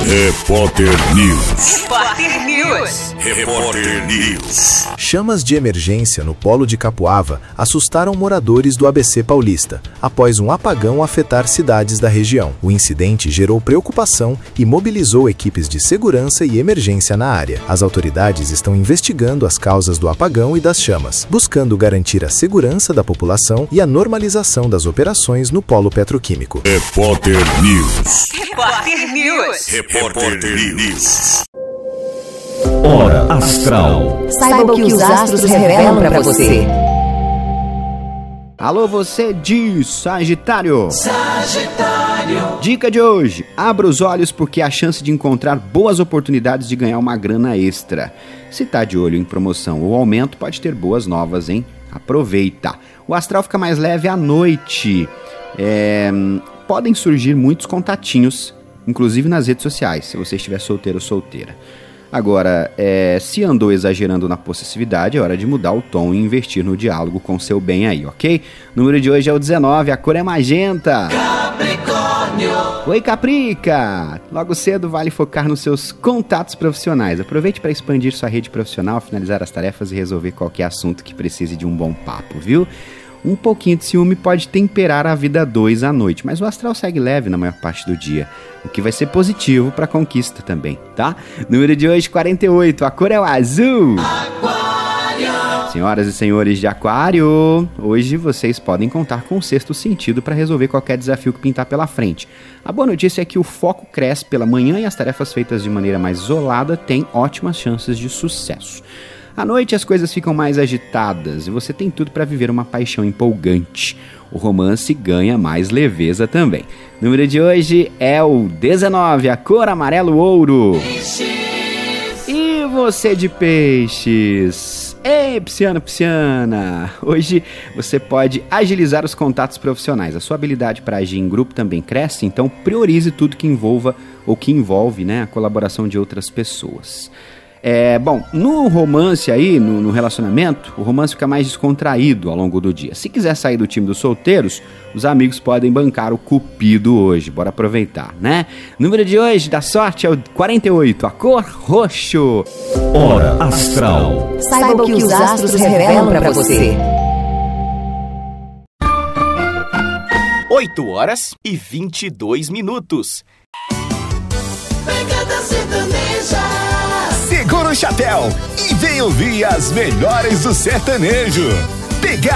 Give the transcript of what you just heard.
Repórter News. Repórter News. Repórter News. Chamas de emergência no polo de Capuava assustaram moradores do ABC Paulista, após um apagão afetar cidades da região. O incidente gerou preocupação e mobilizou equipes de segurança e emergência na área. As autoridades estão investigando as causas do apagão e das chamas, buscando garantir a segurança da população e a normalização das operações no polo petroquímico. Repórter News. Repórter News. Repórter News. Hora Astral. Saiba o que os astros revelam para você. Alô, você de Sagitário. Dica de hoje: abra os olhos porque há chance de encontrar boas oportunidades de ganhar uma grana extra. Se tá de olho em promoção ou aumento, pode ter boas novas, hein? Aproveita. O astral fica mais leve à noite. Podem surgir muitos contatinhos, inclusive nas redes sociais, se você estiver solteiro ou solteira. Agora, se andou exagerando na possessividade, é hora de mudar o tom e investir no diálogo com seu bem aí, ok? O número de hoje é o 19, a cor é magenta. Capricórnio! Oi, Caprica! Logo cedo vale focar nos seus contatos profissionais. Aproveite para expandir sua rede profissional, finalizar as tarefas e resolver qualquer assunto que precise de um bom papo, viu? Um pouquinho de ciúme pode temperar a vida a dois à noite, mas o astral segue leve na maior parte do dia, o que vai ser positivo para a conquista também, tá? Número de hoje, 48, a cor é o azul. Aquário! Senhoras e senhores de Aquário, hoje vocês podem contar com o sexto sentido para resolver qualquer desafio que pintar pela frente. A boa notícia é que o foco cresce pela manhã e as tarefas feitas de maneira mais isolada têm ótimas chances de sucesso. À noite as coisas ficam mais agitadas e você tem tudo para viver uma paixão empolgante. O romance ganha mais leveza também. O número de hoje é o 19, a cor amarelo ouro. Peixes. E você de peixes? Ei, pisciana! Hoje você pode agilizar os contatos profissionais. A sua habilidade para agir em grupo também cresce, então priorize tudo que envolva ou que envolve, a colaboração de outras pessoas. Bom, no romance aí, no relacionamento, o romance fica mais descontraído ao longo do dia. Se quiser sair do time dos solteiros, os amigos podem bancar o cupido hoje. Bora aproveitar, né? Número de hoje da sorte é o 48, a cor roxo. Hora Astral. Saiba o que os astros revelam para você. 8h22. Pegada sertaneja. Segura o chapéu e vem ouvir as melhores do sertanejo.